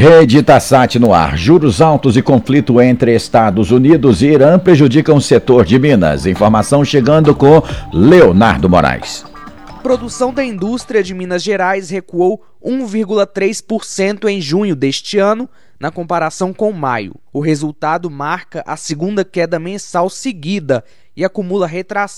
Rede Itassat no ar. Juros altos e conflito entre Estados Unidos e Irã prejudicam o setor de Minas. Informação chegando com Leonardo Moraes. Produção da indústria de Minas Gerais recuou 1,3% em junho deste ano, na comparação com maio. O resultado marca a segunda queda mensal seguida e acumula retração